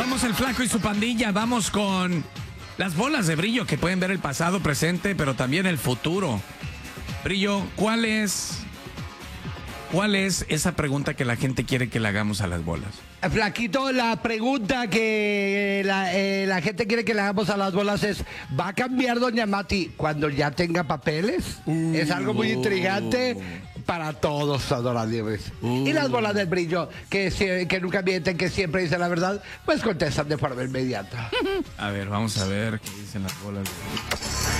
Somos el Flaco y su pandilla. Vamos con las bolas de brillo que pueden ver el pasado, presente, pero también el futuro. Brillo, ¿cuál es esa pregunta que la gente quiere que le hagamos a las bolas? Flaquito, la pregunta que la gente quiere que le hagamos a las bolas es: ¿va a cambiar Doña Mati cuando ya tenga papeles? Es algo muy intrigante para todos, adorables. Y las bolas del brillo, que nunca mienten, que siempre dicen la verdad, pues contestan de forma inmediata. A ver, vamos a ver qué dicen las bolas de brillo.